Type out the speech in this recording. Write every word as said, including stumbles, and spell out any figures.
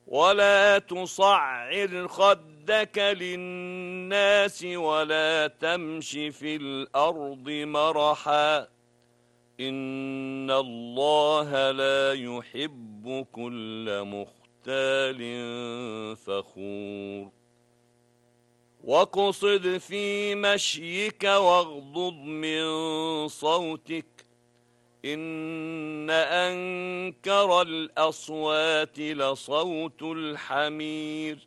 ولا تصعر خدك للناس ولا تمش في الأرض مرحا إن الله لا يحب كل مختال فخور واقصد في مشيك واغضض من صوتك إن أنكر الأصوات لصوت الحمير